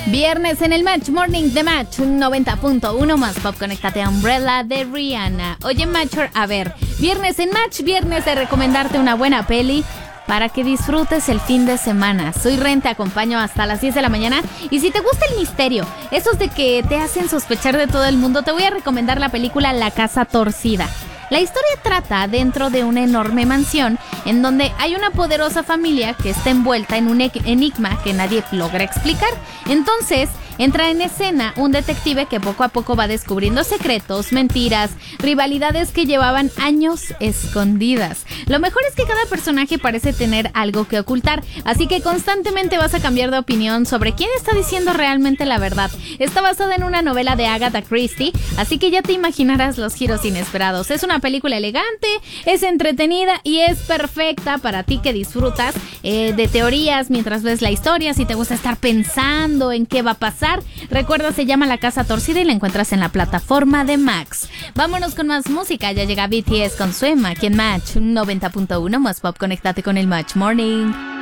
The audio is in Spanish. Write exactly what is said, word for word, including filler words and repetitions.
Viernes en el Match Morning de Match noventa punto uno más pop. Conéctate a Umbrella de Rihanna. Oye, Matcher, a ver, viernes en Match, viernes de recomendarte una buena peli para que disfrutes el fin de semana. Soy Ren, te acompaño hasta las diez de la mañana. Y si te gusta el misterio, esos de que te hacen sospechar de todo el mundo, te voy a recomendar la película La Casa Torcida. La historia trata dentro de una enorme mansión en donde hay una poderosa familia que está envuelta en un enigma que nadie logra explicar. Entonces entra en escena un detective que poco a poco va descubriendo secretos, mentiras, rivalidades que llevaban años escondidas. Lo mejor es que cada personaje parece tener algo que ocultar, así que constantemente vas a cambiar de opinión sobre quién está diciendo realmente la verdad. Está basada en una novela de Agatha Christie, así que ya te imaginarás los giros inesperados. Es una película elegante, es entretenida y es perfecta para ti que disfrutas eh, de teorías mientras ves la historia. Si te gusta estar pensando en qué va a pasar, recuerda, se llama La Casa Torcida y la encuentras en la plataforma de Max. Vámonos con más música. Ya llega B T S con Swim aquí en Match noventa punto uno más pop. Conéctate con el Match Morning.